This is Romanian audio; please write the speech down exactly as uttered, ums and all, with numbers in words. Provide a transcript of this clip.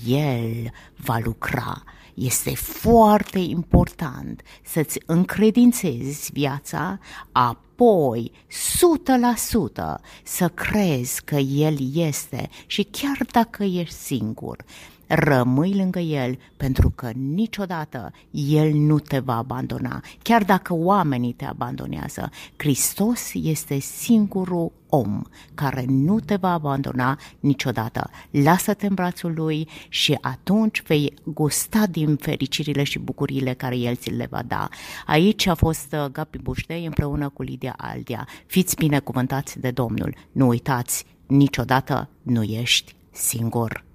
El va lucra. Este foarte important să-ți încredințezi viața, apoi o sută la sută să crezi că El este și chiar dacă ești singur, rămâi lângă El, pentru că niciodată El nu te va abandona. Chiar dacă oamenii te abandonează, Hristos este singurul om care nu te va abandona niciodată. Lasă-te în brațul Lui și atunci vei gusta din fericirile și bucuriile care El ți le va da. Aici a fost Gabi Buștei împreună cu Lidia Aldea. Fiți binecuvântați de Domnul. Nu uitați, niciodată nu ești singur.